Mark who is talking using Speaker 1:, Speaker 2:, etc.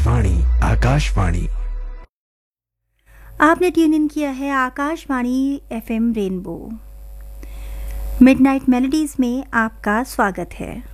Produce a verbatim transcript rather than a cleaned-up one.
Speaker 1: वाणी आकाशवाणी।
Speaker 2: आपने tune in किया है Akashvani FM rainbow. Midnight melodies में आपका स्वागत है।